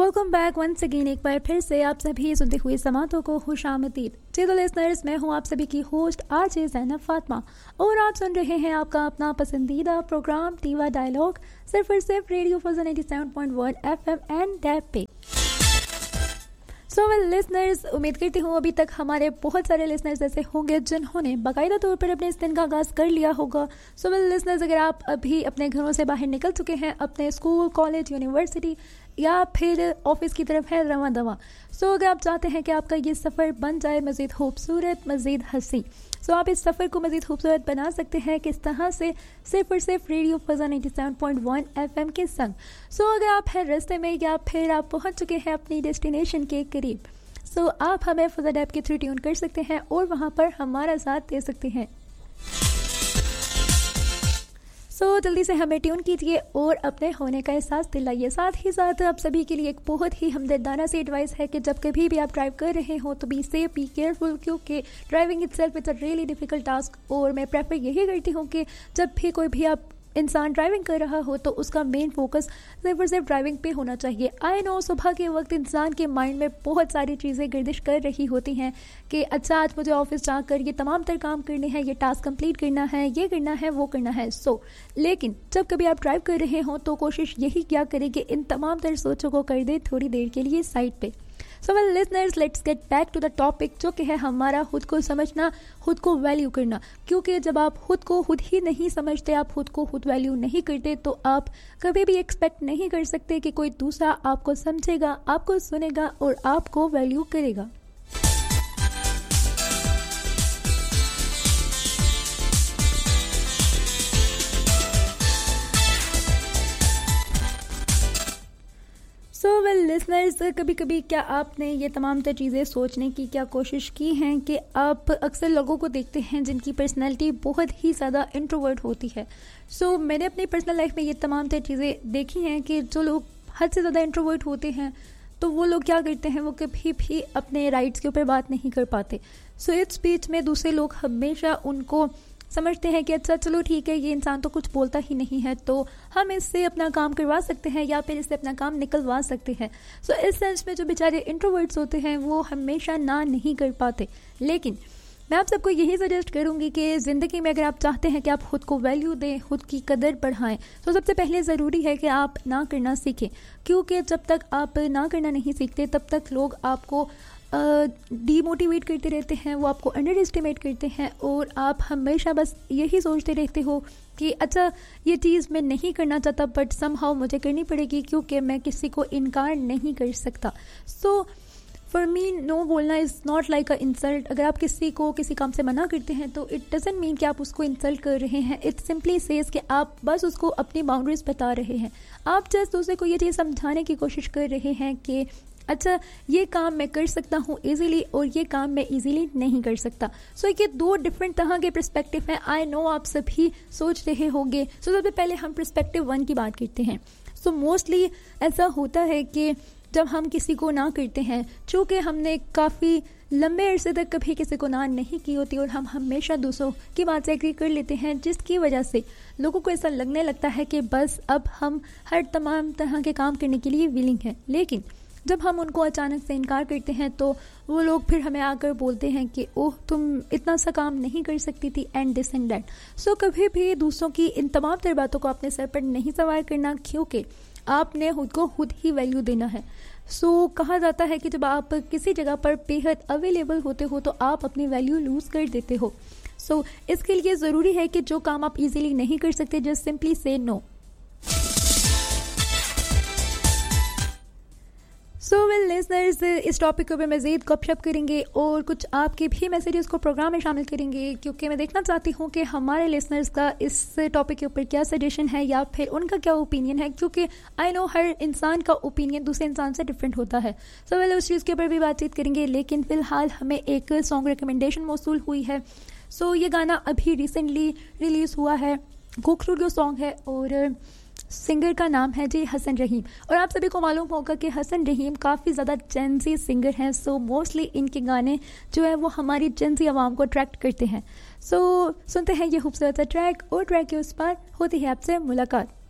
Welcome back once again. एक बार फिर से आप सभी सुनते हुए समातों को खुशामदीद। जी तो लिसनर्स, मैं हूं आप सभी की होस्ट आरजे ज़ैनब फातिमा और आप सुन रहे हैं आपका अपना पसंदीदा प्रोग्राम टीवा डायलॉग सिर्फ और सिर्फ radio Fazal 97.1 FM and dab पे। सो वेल लिसनर्स, उम्मीद करती हूँ अभी तक हमारे बहुत सारे लिसनर्स ऐसे होंगे जिन्होंने बाकायदा तौर पर अपने इस दिन का आगाज़ कर लिया होगा। सो वेल लिसनर्स, अगर आप अभी अपने घरों से बाहर निकल चुके हैं, अपने स्कूल, कॉलेज, यूनिवर्सिटी या फिर ऑफिस की तरफ है रवां दवा, सो अगर आप चाहते हैं कि आपका ये सफ़र बन जाए मज़ीद खूबसूरत, मज़ीद हंसी, सो आप इस सफ़र को मज़ीद खूबसूरत बना सकते हैं किस तरह से, सिर्फ और सिर्फ रेडियो फज़ा 97.1 FM के संग। सो अगर आप हैं रास्ते में या फिर आप पहुंच चुके हैं अपनी डेस्टिनेशन के करीब, सो आप हमें फज़ा डैब के थ्रू ट्यून कर सकते हैं और वहां पर हमारा साथ दे सकते हैं। सो जल्दी से हमें ट्यून कीजिए और अपने होने का एहसास दिलाइए। साथ ही साथ आप सभी के लिए एक बहुत ही हमदर्दाना सी एडवाइस है कि जब कभी भी आप ड्राइव कर रहे हो तो बी सेफ, बी केयरफुल, क्योंकि driving itself it's a really difficult task. और मैं प्रेफर यही करती हूँ कि जब भी कोई भी आप इंसान ड्राइविंग कर रहा हो तो उसका मेन फोकस सिर्फ और सिर्फ ड्राइविंग पे होना चाहिए। आई नो सुबह के वक्त इंसान के माइंड में बहुत सारी चीज़ें गर्दिश कर रही होती हैं कि अच्छा आज मुझे ऑफिस जाकर ये तमाम तर काम करने हैं, ये टास्क कंप्लीट करना है, ये करना है, वो करना है। लेकिन जब कभी आप ड्राइव कर रहे हो तो कोशिश यही क्या करें कि इन तमाम तर सोचों को कर दे थोड़ी देर के लिए साइड पे। So well listeners, let's get back to the topic, जो कि है हमारा खुद को समझना, खुद को वैल्यू करना। क्योंकि जब आप खुद को खुद ही नहीं समझते, आप खुद को खुद वैल्यू नहीं करते, तो आप कभी भी एक्सपेक्ट नहीं कर सकते कि कोई दूसरा आपको समझेगा, आपको सुनेगा और आपको वैल्यू करेगा। सो वेल लिसनर्स, कभी कभी क्या आपने ये तमाम तर चीज़ें सोचने की क्या कोशिश की हैं कि आप अक्सर लोगों को देखते हैं जिनकी पर्सनैलिटी बहुत ही ज़्यादा इंट्रोवर्ट होती है। सो मैंने अपनी पर्सनल लाइफ में ये तमाम तर चीज़ें देखी हैं कि जो लोग हद से ज़्यादा इंट्रोवर्ट होते हैं तो वो लोग क्या करते हैं, वो कभी भी अपने राइट्स के ऊपर बात नहीं कर पाते। सो इस बीच में दूसरे लोग हमेशा उनको समझते हैं कि अच्छा चलो ठीक है, ये इंसान तो कुछ बोलता ही नहीं है तो हम इससे अपना काम करवा सकते हैं या फिर इससे अपना काम निकलवा सकते हैं। सो इस सेंस में जो बेचारे इंट्रोवर्ट्स होते हैं वो हमेशा ना नहीं कर पाते। लेकिन मैं आप सबको यही सजेस्ट करूंगी कि ज़िंदगी में अगर आप चाहते हैं कि आप खुद को वैल्यू दें, खुद की कदर बढ़ाएं, तो सबसे पहले ज़रूरी है कि आप ना करना सीखें। क्योंकि जब तक आप ना करना नहीं सीखते तब तक लोग आपको डीमोटिवेट करते रहते हैं, वो आपको अंडर एस्टिमेट करते हैं और आप हमेशा बस यही सोचते रहते हो कि अच्छा ये चीज़ मैं नहीं करना चाहता बट समहाउ मुझे करनी पड़ेगी क्योंकि मैं किसी को इनकार नहीं कर सकता। सो फॉर मी नो बोलना is not like a insult. अगर आप किसी को किसी काम से मना करते हैं तो इट डजंट मीन कि आप उसको इंसल्ट कर रहे हैं। इट सिंपली सेज कि आप बस उसको अपनी बाउंड्रीज बता रहे हैं। आप जस्ट दूसरे को ये चीज़ समझाने की कोशिश कर रहे हैं कि अच्छा ये काम मैं कर सकता हूँ इजीली और ये काम मैं इजीली नहीं कर सकता। सो ये दो डिफरेंट तरह के पर्सपेक्टिव हैं। आई नो आप सभी सोच रहे होंगे। सो सबसे पहले हम पर्सपेक्टिव 1 की बात करते हैं। सो मोस्टली ऐसा होता है कि जब हम किसी को ना करते हैं, चूँकि हमने काफ़ी लंबे अरसे तक कभी किसी को ना नहीं की होती और हम हमेशा दूसरों की बात से एग्री कर लेते हैं, जिसकी वजह से लोगों को ऐसा लगने लगता है कि बस अब हम हर तमाम तरह के काम करने के लिए विलिंग हैं। लेकिन जब हम उनको अचानक से इनकार करते हैं तो वो लोग फिर हमें आकर बोलते हैं कि ओह तुम इतना सा काम नहीं कर सकती थी एंड दिस एंड दैट। सो कभी भी दूसरों की इन तमाम तर बातों को अपने सर पर नहीं सवार करना, क्योंकि आपने खुद को खुद ही वैल्यू देना है। सो कहा जाता है कि जब आप किसी जगह पर बेहद अवेलेबल होते हो तो आप अपनी वैल्यू लूज कर देते हो। सो इसके लिए ज़रूरी है कि जो काम आप इजीली नहीं कर सकते, जस्ट सिंपली से नो। सो वेल लिसनर्स, इस टॉपिक के ऊपर मज़ीद गपशप करेंगे और कुछ आपके भी मैसेजेस को प्रोग्राम में शामिल करेंगे, क्योंकि मैं देखना चाहती हूँ कि हमारे लिसनर्स का इस टॉपिक के ऊपर क्या सजेशन है या फिर उनका क्या ओपिनियन है, क्योंकि आई नो हर इंसान का ओपिनियन दूसरे इंसान से डिफरेंट होता है। सो वेल उस चीज़ के ऊपर भी बातचीत करेंगे। लेकिन फ़िलहाल हमें एक सॉन्ग रिकमेंडेशन मौसूल हुई है। सो ये गाना अभी रिसेंटली रिलीज़ हुआ है, गोखरूडियो सॉन्ग है और सिंगर का नाम है जी हसन रहीम। और आप सभी को मालूम होगा कि हसन रहीम काफ़ी ज़्यादा जेंजी सिंगर हैं। सो मोस्टली इनके गाने जो है वो हमारी जेंजी आवाम को अट्रैक्ट करते हैं। सो सुनते हैं ये खूबसूरत सा ट्रैक और ट्रैक के उस पार होती है आपसे मुलाकात।